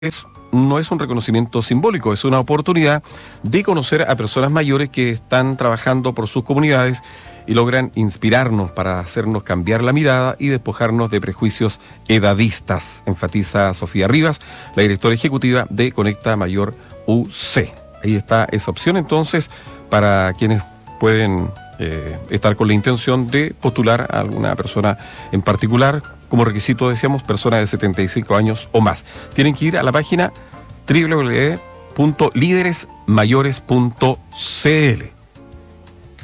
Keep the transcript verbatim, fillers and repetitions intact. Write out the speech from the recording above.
Es, no es un reconocimiento simbólico, es una oportunidad de conocer a personas mayores que están trabajando por sus comunidades y logran inspirarnos para hacernos cambiar la mirada y despojarnos de prejuicios edadistas, enfatiza Sofía Rivas, la directora ejecutiva de Conecta Mayor U C. Ahí está esa opción entonces para quienes pueden eh, estar con la intención de postular a alguna persona en particular. Como requisito, decíamos, personas de setenta y cinco años o más. Tienen que ir a la página doble u doble u doble u punto líderes mayores punto c l.